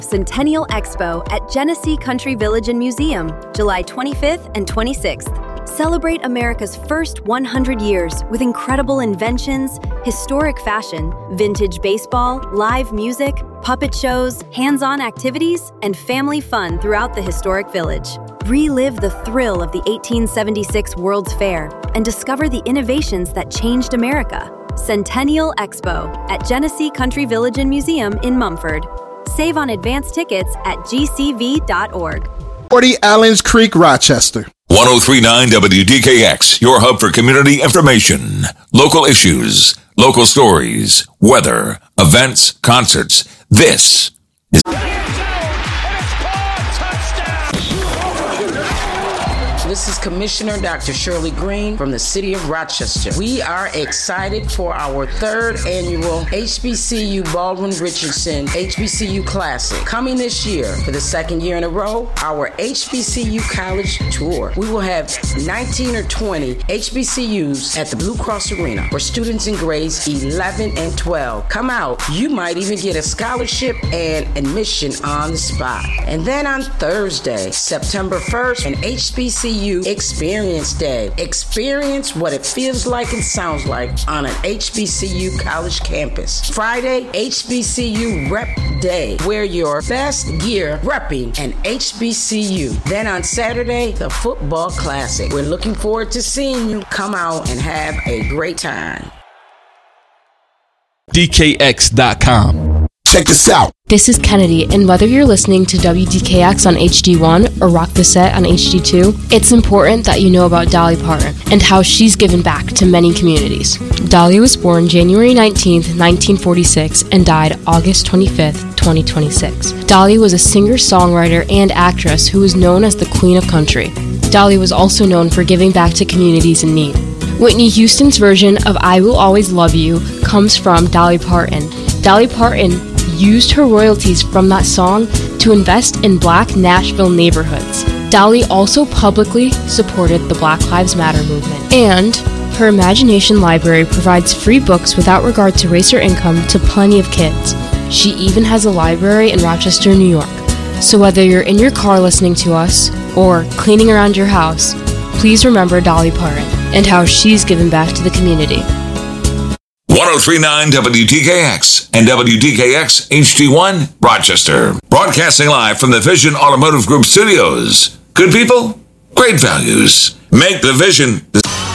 Centennial Expo at Genesee Country Village and Museum, July 25th and 26th. Celebrate America's first 100 years with incredible inventions, historic fashion, vintage baseball, live music, puppet shows, hands-on activities, and family fun throughout the historic village. Relive the thrill of the 1876 World's Fair and discover the innovations that changed America. Centennial Expo at Genesee Country Village and Museum in Mumford. Save on advance tickets at gcv.org. 40 Allens Creek, Rochester. 1039 WDKX, your hub for community information, local issues, local stories, weather, events, concerts. This is... This is Commissioner Dr. Shirley Green from the City of Rochester. We are excited for our third annual HBCU Baldwin-Richardson HBCU Classic. Coming this year for the second year in a row, our HBCU College Tour. We will have 19 or 20 HBCUs at the Blue Cross Arena for students in grades 11 and 12. Come out. You might even get a scholarship and admission on the spot. And then on Thursday, September 1st, an HBCU Experience Day. Experience what it feels like and sounds like on an HBCU college campus. Friday, HBCU Rep Day. Wear your best gear repping an HBCU. Then on Saturday, the Football Classic. We're looking forward to seeing you. Come out and have a great time. DKX.com. Check this out. This is Kennedy, and whether you're listening to WDKX on HD1 or Rock the Set on HD2, it's important that you know about Dolly Parton and how she's given back to many communities. Dolly was born January 19th, 1946, and died August 25th, 2026. Dolly was a singer-songwriter and actress who was known as the Queen of Country. Dolly was also known for giving back to communities in need. Whitney Houston's version of I Will Always Love You comes from Dolly Parton. Dolly Parton used her royalties from that song to invest in Black Nashville neighborhoods. Dolly also publicly supported the Black Lives Matter movement. And her Imagination Library provides free books without regard to race or income to plenty of kids. She even has a library in Rochester, New York. So whether you're in your car listening to us or cleaning around your house, please remember Dolly Parton and how she's given back to the community. 1039 WDKX and WDKX HD1 Rochester. Broadcasting live from the Vision Automotive Group studios. Good people, great values. Make the vision.